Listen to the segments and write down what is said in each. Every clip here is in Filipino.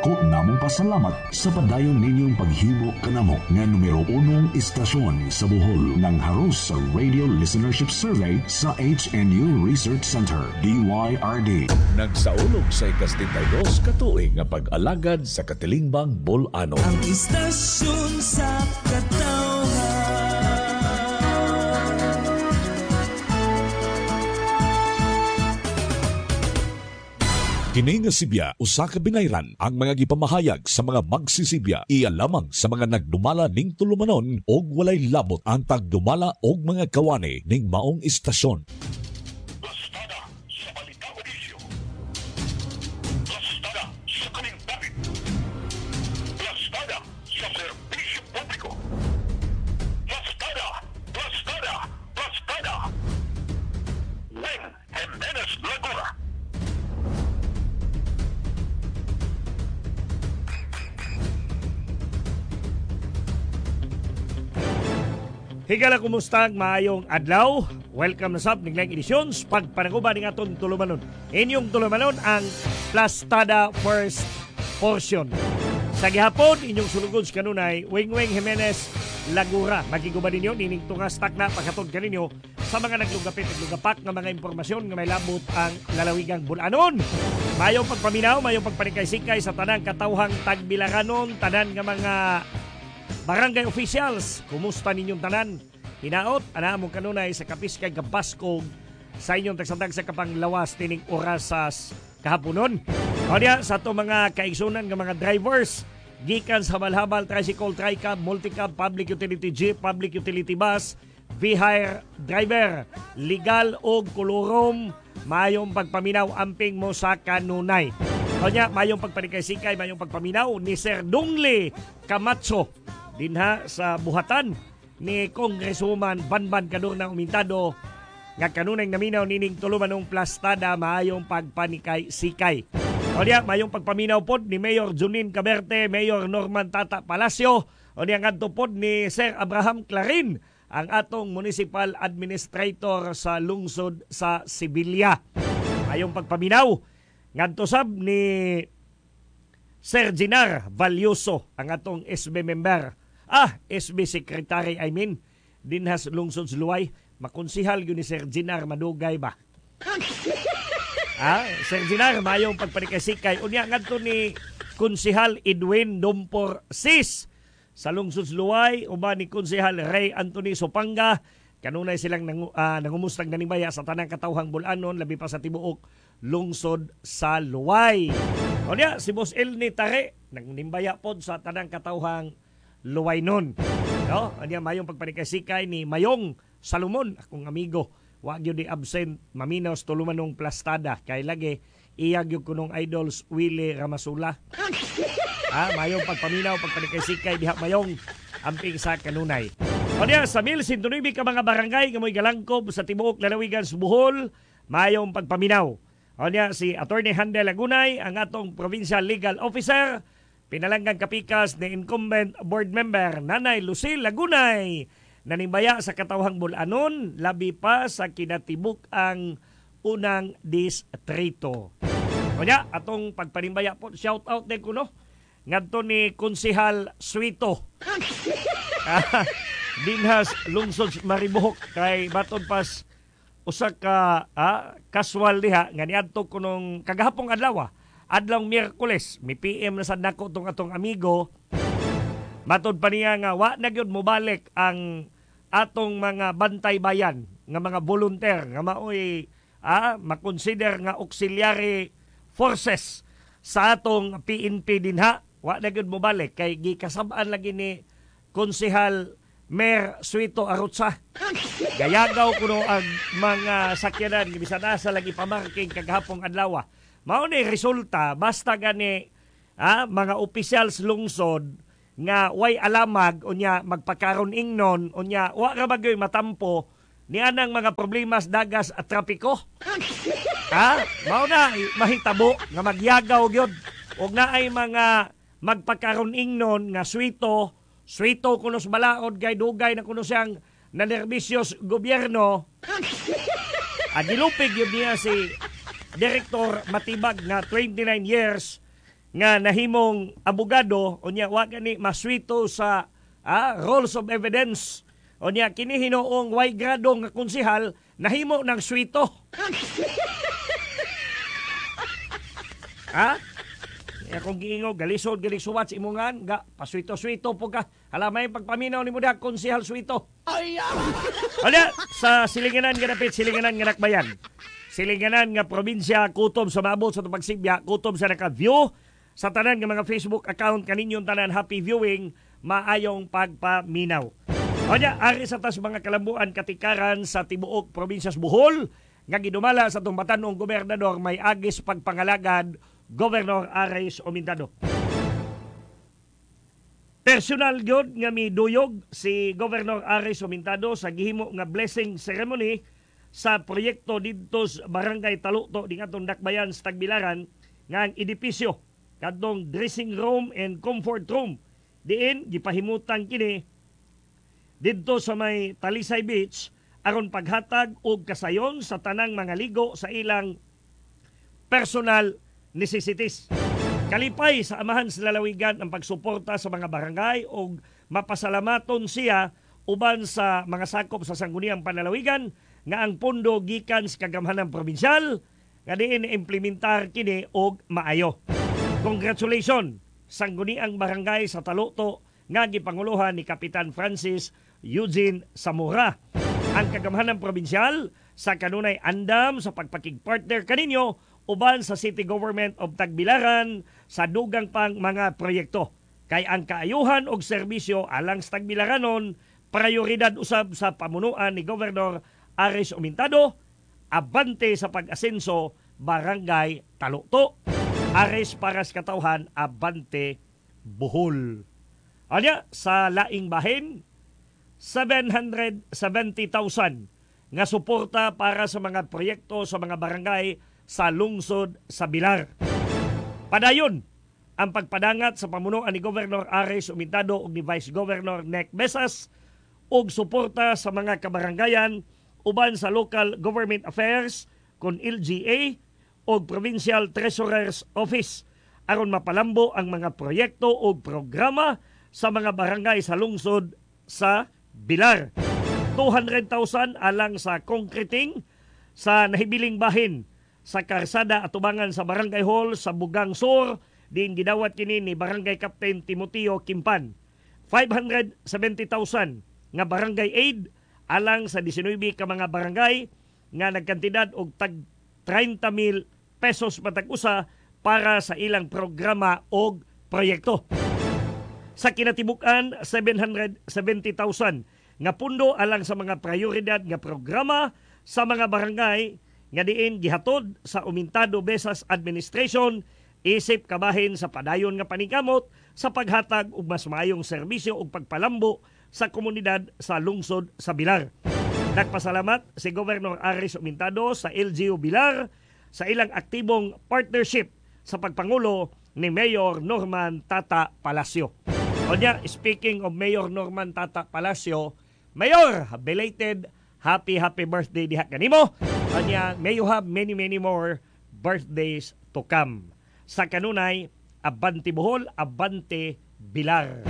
Dako namong pasalamat sa padayon ninyong paghimo kanamo nga numero 1 istasyon sa Bohol ng haros sa Radio Listenership Survey sa HNU Research Center, DYRD. Nagsaulog sa ika-72 katuig nga pag-alagad sa Katilingbang Bul-ano. Ang istasyon sa katawhan. Kini nga Sibya, usa ka binayran ang mga gipamahayag sa mga magsisibya iya lamang sa mga nagdumala ning tulumanon og walay labot ang tagdumala og mga kawani ning maong istasyon. Plastada sa balita o isyu. Plastada sa kanindarit. Plastada sa serbisyo publiko. Plastada, plastada, plastada. Weng Jimenez Laguna. Higala kumusta, maayong adlaw. Welcome na sa niglang edisyons pagpanaguban ng atong tulumanon. Inyong tulumanon ang Plastada First Portion. Sa gihapon, inyong sulugod kanunay, Weng Jimenez Lagura. Magiguban ninyo, nining tungas takna pagkatod kaninyo sa mga naglugapit-naglugapak ng mga impormasyon nga may labot ang lalawigang Bulanon. Mayong pagpaminaw, mayong pagpanikay-sikay sa tanang katawhang Tagbilaranon, tanan nga mga barangay officials. Kumusta ninyong tanan? Hinaot, anaamong kanunay sa kapiskay kabaskog sa inyong tagsatag sa kapanglawas tining orasas kahaponon. O niya, sa ito mga kaigsunan ng mga drivers, gikan sa habal-habal, tricycle, tricab, multicab, public utility jeep, public utility bus, V-hire driver, legal o kolorom, mayong pagpaminaw amping mo sa kanunay. O niya, mayong pagpanikay-sikay, mayong pagpaminaw ni Sir Dungli Camacho dinha sa buhatan ni Congresswoman Banban Kadorna Umintado nga kanunay naminaw nining tulumanong plastada maayong pagpanikay-sikay. O niya, mayong pagpaminaw pod ni Mayor Junin Caberte, Mayor Norman Tata Palacio, o niya ngadto pod ni Sir Abraham Clarin, ang atong municipal administrator sa lungsod sa Sibilya. Mayong pagpaminaw ngadto sab ni Sir Ginar Valioso, ang atong SB member. SB Secretary, dinhas lungsod Luway. Makonsihal yun ni Sir Ginar, madugay ba? Sir Ginar, mayong pagpanikay-sikay. Unya ngadto ni Konsihal Edwin Dompor Sis sa lungsod Luway, uban ni Konsihal Ray Anthony Sopanga. Kanunay silang nangumustang nanibaya sa tanang katawhang Bulanon, labi pa sa tibuok lungsod sa Luway. Unya, si Boss Elni Tare, nangnimaya pod sa tanang katawhang Luway nun. No? Unya, mayong pagpanikay-sikay ni Mayong Salomon, akong amigo. Wag yun di absent, maminaw tulumanong plastada. Kay lagi, iyag yung kunong idols Willie Ramasula. Mayong pagpaminaw, pagpanikay-sikay, diha Mayong amping sa kanunay. O niya, sa 1,109 ka mga barangay nga mo'y galangkob sa tibuok lalawigan sa Bohol, mayong pagpaminaw. O niya, si Attorney Handel Lagunay, ang atong Provincial Legal Officer, pinalanggang kapikas ni incumbent board member Nanay Lucille Lagunay, nanimaya sa katawhang Bulanon, labi pa sa kinatibuk ang unang distrito. O niya, atong pagpanimbaya po, shout out din ko, no? Ngadto ni Konsihal Suito. Dinhas lungsod Maribohok, kay baton pas usa ka casual diha nga niadto kunong kagahapong adlaw, adlaw Miyerkules, mi PM na sad nako tong atong amigo. Matod pa niya nga wa na gyud mobalik ang atong mga bantay bayan nga mga volunteer nga maoy makonsider nga auxiliary forces sa atong PNP dinha. Wa na gyud mobalik kay gikasab-an lagi ni Konsehal Mayor Suito Arutza. Gayagaw kuno ang mga sakyanan bisan asa lagi pamarking kagahapong adlaw. Mao ni resulta basta gani mga opisyals lungsod nga way alamag unya magpakaron ingnon unya wa ra bagay matampo ni anang mga problemas dagas at trapiko. Mao na mahitabo nga magyagaw gyud ug naay mga magpakaron ingnon nga Suito kuno sa balaod kay dugay na kuno siyang nanerbisyos gobyerno. Gilupig yun niya si Director Matibag na 29 years nga nahimong abogado unya wa gani maswito sa rules of evidence unya kini hinuong way grado nga konsehal nahimo ng swito. Kung giingog galisod galisuwat sa imongan ga paswito-swito po ka. Alamay pagpaminaw ni mo da konsehal swito. Ala sa silinganan nga dapit silinganan nga nakbayan. Silinganan nga probinsya kutom sa maabot sa Pagsibya, kutom sa naka-view sa tanan nga mga Facebook account kaninyong tanan happy viewing maayong pagpaminaw. Onya ari sa tas mga kalambuan katikaran sa tibuok probinsya sa Bohol nga gidumala sa tumbatanong gobernador may agis pagpangalagad Governor Ares Omintado. Personal gyud nga miduyog si Governor Ares Omintado sa gihimo nga blessing ceremony sa proyekto didto sa Barangay Taluto dingatong Dakbayan sa Tagbilaran nga ang edipisyo kadtong dressing room and comfort room diin gipahimutan kini didto sa may Talisay Beach aron paghatag og kasayon sa tanang mga ligo sa ilang personal necessities. Kalipay sa amahan sa lalawigan ang pagsuporta sa mga barangay o mapasalamaton siya uban sa mga sakop sa sangguniang panlalawigan nga ang pondo gikan sa kagamhanang probinsyal nga diin implementar kini og maayo. Congratulations sangguniang barangay sa Taluto nga gipanguluhan ni Kapitan Francis Eugene Zamora. Ang kagamhanang probinsyal sa kanunay andam sa pagpakigpartner kaninyo uban sa City Government of Tagbilaran sa dugang pang mga proyekto. Kay ang kaayuhan og serbisyo alang sa Tagbilaranon prioridad usab sa pamunuan ni Governor Ares Omintado, abante sa pag-asenso Barangay Taluto. Ares para sa katawhan, abante Bohol. Anya sa laing bahin 770,000 nga suporta para sa mga proyekto sa mga barangay sa lungsod sa Bilar. Padayon ang pagpadangat sa pamunuan ni Governor Ares Omintado ug ni Vice Governor Nek Besas ug suporta sa mga kabarangayan uban sa Local Government Affairs kon LGA ug Provincial Treasurer's Office aron mapalambo ang mga proyekto ug programa sa mga barangay sa lungsod sa Bilar. 200,000 alang sa concreting sa nahibiling bahin sa karsada atubangan sa Barangay Hall sa Bugang Sur din gidawat kini ni Barangay Captain Timoteo Kimpan. 570,000 nga barangay aid alang sa 19 ka mga barangay nga nagkantidad og tag 30,000 pesos matag usa para sa ilang programa og proyekto. Sa kinatibuk-an 770,000 nga pundo alang sa mga prioridad nga programa sa mga barangay nga diin gihatod sa Omintado Besas Administration isip kabahin sa padayon nga paningkamot sa paghatag og mas maayong serbisyo ug pagpalambo sa komunidad sa lungsod sa Bilar. Nagpasalamat si Governor Ares Omintado sa LGU Bilar sa ilang aktibong partnership sa pagpangulo ni Mayor Norman Tata Palacio. Onya, speaking of Mayor Norman Tata Palacio, Mayor, belated happy birthday diha kanimo. Anya, may you have many more birthdays to come. Sa kanunay, abante Bohol, abante Bilar.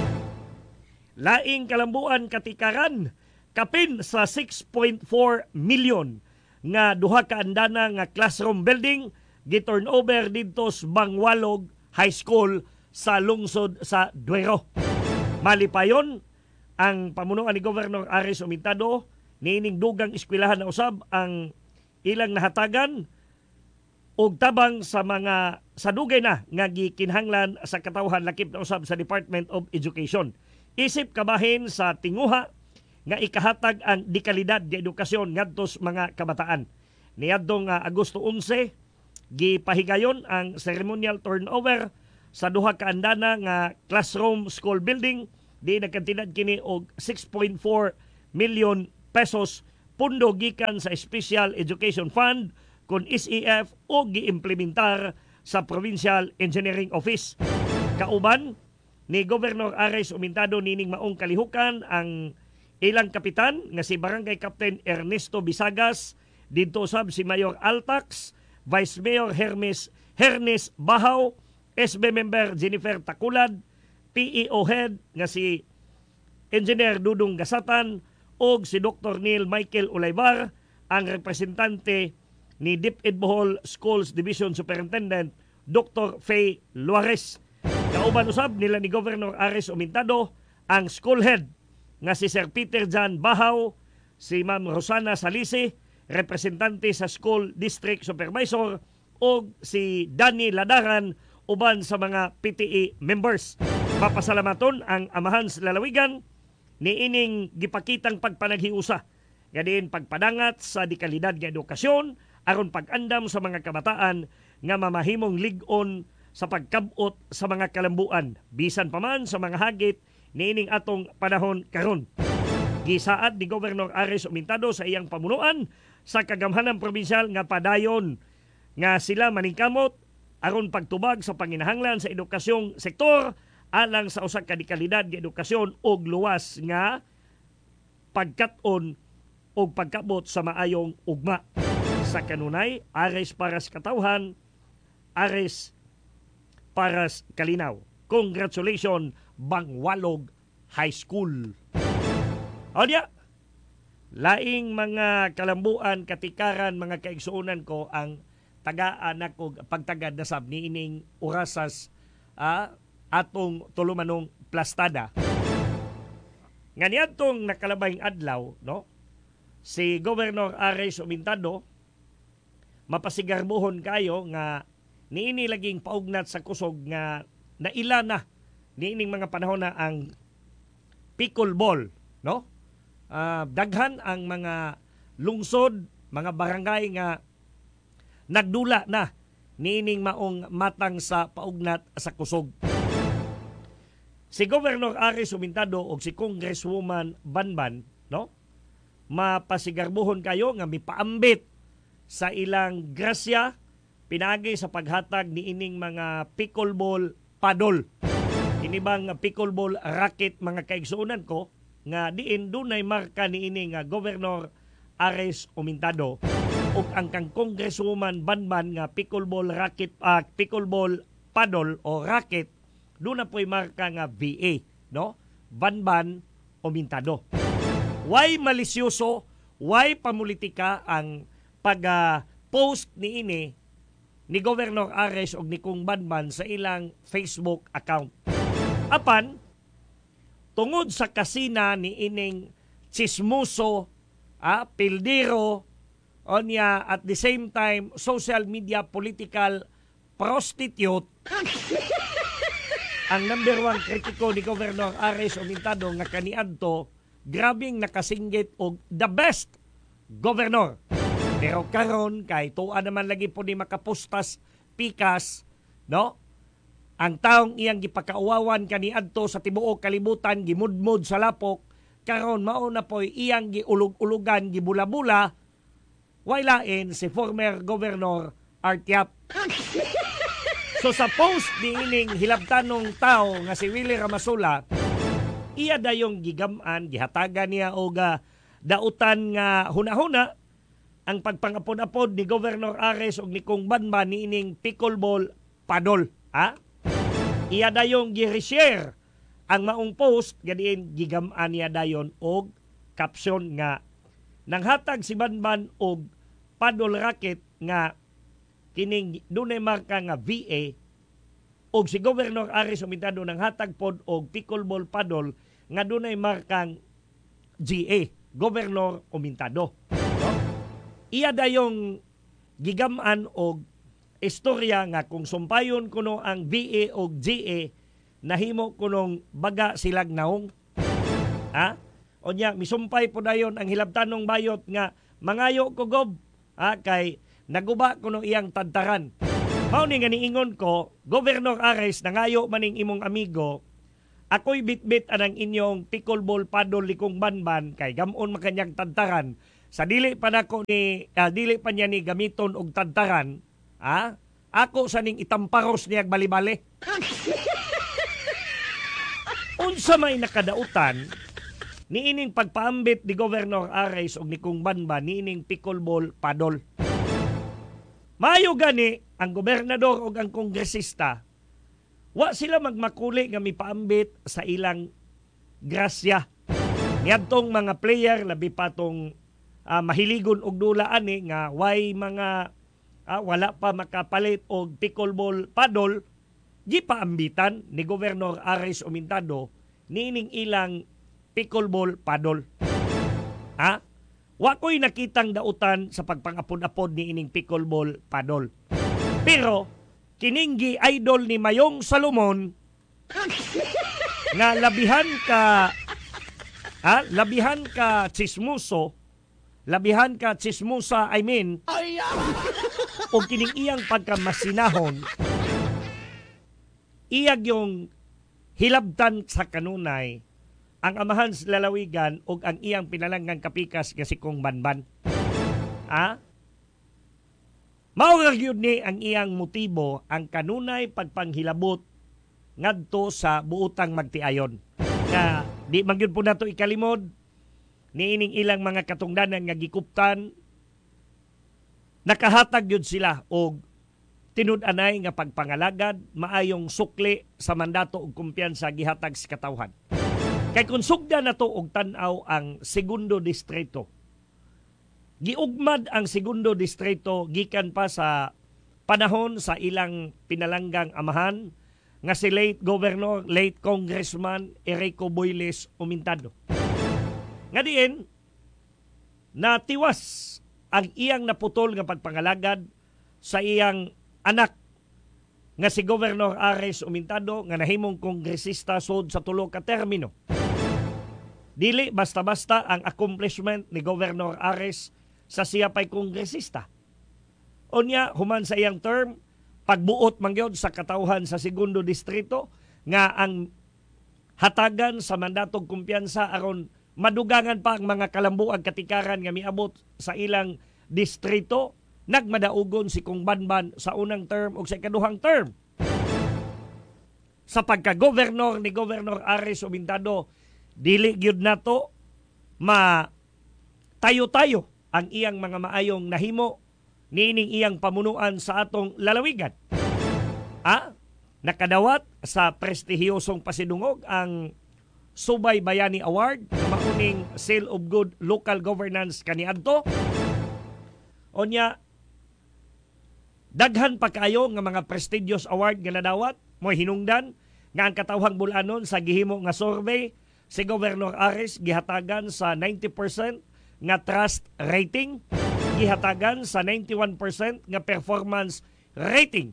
Laing kalambuan katikaran, kapin sa 6.4 million nga duha ka andana nga classroom building gi-turnover didto sa Bangwalog High School sa lungsod sa Duero. Malipayon ang pamunuan ni Governor Ares Omintado niining dugang eskwelahan na usab ang ilang nahatagan og tabang sa mga sa dugay na nga gikinhanglan sa katawhan lakip na usab sa Department of Education. Isip kabahin sa tinguha nga ikahatag ang dekalidad nga edukasyon ngadto sa mga kabataan. Niadtong Agosto 11 gipahigayon ang ceremonial turnover sa duha ka andana nga classroom school building di nagkantidad kini og 6.4 million pesos pundo gikan sa Special Education Fund kon SEF o giimplementar sa Provincial Engineering Office. Kauban ni Governor Ares Omintado nining maong kalihukan ang ilang kapitan nga si Barangay Captain Ernesto Bisagas, didto sab si Mayor Altax, Vice Mayor Hermes Bahaw, SB member Jennifer Takulad, PEO head nga si Engineer Dudong Gasatan o si Dr. Neil Michael Ulaybar, ang representante ni DepEd Bohol Schools Division Superintendent Dr. Faye Luares. Kauban usab nila ni Governor Ares Umintado ang school head nga si Sir Peter John Bahaw, si Ma'am Rosana Salisi, representante sa School District Supervisor, o si Danny Ladaran, uban sa mga PTE members. Mapasalamaton ang Amahan sa Lalawigan ni ining gipakitang pagpanaghiusa nga din pagpadangat sa dekalidad nga edukasyon aron pag-andam sa mga kabataan nga mamahimong lig-on sa pagkabot sa mga kalambuan bisan pa man sa mga hagit niining atong panahon karon. Gisaad ni Governor Ares Umintado sa iyang pamunuan sa kagamhanan probinsyal nga padayon nga sila maningkamot aron pagtubag sa panginahanglan sa edukasyong sektor alang sa usa ka dekalidad nga edukasyon og luwas nga pagkat-on og pagkabot sa maayong ugma. Sa kanunay, Ares para sa katawhan, Ares para sa kalinaw. Congratulations, Bangwalog High School. O diya, laing mga kalambuan, katikaran, mga kaigsuunan ko ang tagaan ako pagtagad na sab ni ining orasas atong tulumanong plastada. Nga niyadtong nakalabayng adlaw, no? Si Governor Ares Umintado mapasigarbuhon kayo nga niini laging paugnat sa kusog nga naila na niining mga panahon na ang pickleball, no? Daghan ang mga lungsod, mga barangay nga nagdula na niining maong matang sa paugnat sa kusog. Si Governor Ares Umintado o si Congresswoman Banban, no? Mapasigarbuhon kayo nga mipaambit sa ilang grasya pinagi sa paghatag ni ining mga pickleball paddle. Inibang pickleball racket mga kaigsuunan ko nga diin dunay marka ni ining Governor Ares Umintado ug ang kang Congresswoman Banban nga pickleball racket pickleball paddle o racket doon na po'y marka nga VA, no? Banban Umintado. Why malisyoso, why pamulitika ang pag-post ni ini ni Governor Ares o ni Kung Banban sa ilang Facebook account. Apan, tungod sa kasina ni ining chismoso, pildiro, onya at the same time social media political prostitute, ang number one kritiko ni Governor Ares Umintado nga kaniadto, grabing nakasinggit og the best governor. Pero karon kay tuwa naman lagi po ni makapustas pikas, no? Ang taong iyang gipakauwawan kaniadto sa tibuok kalibutan gimudmod sa lapok, karon mao na po'y iyang giulog-ulugan gibula-bula, wailain si former Governor Artiap. So sa post ni ining hilabtanong tao nga si Willie Ramasula, iya dayong gigaman, gihatagan niya o dautan nga hunahuna ang pagpangapon-apod ni Governor Ares o ni Kung Banban ni ining pickleball paddle. Iya dayong gi-reshare ang maong post, gadiin gigaman niya dayon og caption nga nanghatag si Banban og paddle racket nga kining dunay marka nga VA og si Governor Ares Umintado nanghatag pod og pickleball paddle nga dunay markang GA, Governor Umintado. No? Iya dayong gigaman og istorya nga kung sumpayon kuno ang VA og GA nahimo kunong baga silag naong. Onya misumpay po dayon ang hilabtanong bayot nga mangayo ko gob kay naguba kuno iyang tadtaran. Mao ni nga niingon ko, Governor Ares nangayo maning imong amigo, ako'y bitbit anang inyong pickleball paddle likong Banban kay gamon makanyang tadtaran. Sa dili pa nako ni dili pa niya ni gamiton og tadtaran, ako sa ning itamparos niya bali-bali. Unsa may nakadautan niining pagpaambit ni Governor Ares og ni Kung Banban niining pickleball paddle. Maayo gani ang gobernador o ang kongresista Wa sila magmakuli nga mipaambit sa ilang grasya. Ngadtong mga player labi pa tong mahiligon og dula ani nga way mga wala pa makapalit og pickleball paddle, gipaambitan ni Gobernador Ares Humintado nining ilang pickleball paddle. Wa ko'y nakitang dautan sa pagpangapod-apod ni ining pickleball paddle. Pero kining idol ni Mayong Salomon nga labihan ka chismosa, o kining iyang pagkamasinahon, iyag yung hilabtan sa kanunay ang amahan sa lalawigan o ang iyang pinalanggang kapikas nga si Kong Banban. Maurag yun ni ang iyang motibo ang kanunay pagpanghilabot ngadto sa buutang magtiayon. Nga di magyud po nato ikalimod ni ining ilang mga katungdanan nga gikuptan, nakahatag yun sila og tinud-anay nga pagpangalagad, maayong sukli sa mandato ug kumpiyansa gihatag sa katawhan. Kay kung sugda na to og tan-aw ang segundo distrito, giugmad ang segundo distrito gikan pa sa panahon sa ilang pinalanggang amahan nga si late Governor, late Congressman Erico Boyles Humintado. Nga diin, natiwas ang iyang naputol nga pagpangalagad sa iyang anak nga si Governor Ares Humintado nga nahimong kongresista sud sa tulo ka termino. Dili basta-basta ang accomplishment ni Governor Ares sa siya pa'y kongresista. Unya, human sa iyang term, pagbuot mangyod sa katawhan sa segundo distrito nga ang hatagan sa mandatong kumpiyansa aron madugangan pa ang mga kalambuang katikaran nga miabot sa ilang distrito, nagmadaugon si Kong Banban sa unang term o sa ikaduhang term. Sa pagka-governor ni Governor Ares Humintado, dili gyud nato tayo-tayo ang iyang mga maayong nahimo niining iyang pamunuan sa atong lalawigan. Nakadawat sa prestihiyosong pasidungog ang Subay Bayani Award na mauning Seal of Good Local Governance kaniadto. Onya, daghan pa kayo nga mga prestigious award nga nadawat, mo'y hinungdan nga ang katawhang bulanon sa gihimo nga survey si Governor Ares gihatagan sa 90% nga trust rating, gihatagan sa 91% nga performance rating.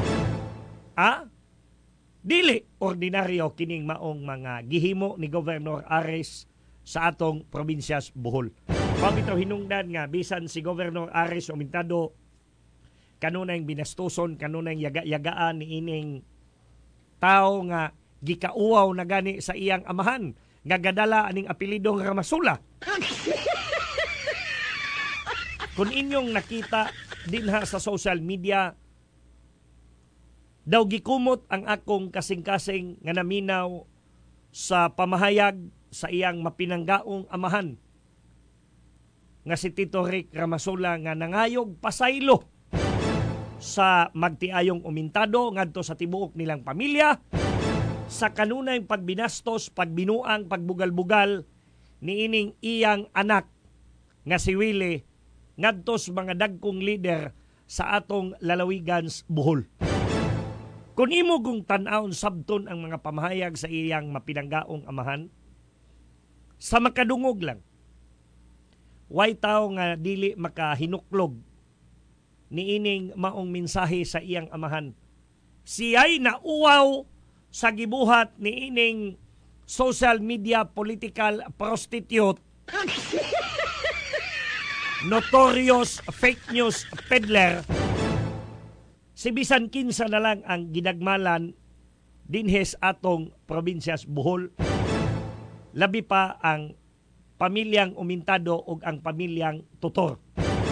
Dili ordinaryo kining maong mga gihimo ni Governor Ares sa atong probinsyas Bohol. Pabitaw hinungdan nga bisan si Governor Ares Humintado kanunay binastuson, kanunay yaga-yagaan ni ining tao nga gikauaw na gani sa iyang amahan nga gadala aning apelidong Ramasula. Kung inyong nakita dinha sa social media, daw gikumot ang akong kasing-kasing nga naminaw sa pamahayag sa iyang mapinanggaong amahan nga si Tito Rick Ramasula nga nangayog pasaylo sa magtiayong Humintado ngadto sa tibuok nilang pamilya sa kanunay pagbinastos, pagbinuang, pagbugal-bugal ni ining iyang anak nga si Willie ngadto sa mga dagkong leader sa atong lalawigan Bohol. Kung imo kung tan-awon sabton ang mga pamahayag sa iyang mapinanggaong amahan, sa makadungog lang, way tao nga dili makahinuklog ni ining maong mensahe sa iyang amahan. Siya'y nauwaw sa gibuhat ni ining social media political prostitute, notorious fake news peddler. Si bisan kinsa na lang ang ginagmalan dinhes atong probinsyas Bohol. Labi pa ang pamilyang Humintado ug ang pamilyang Tutor.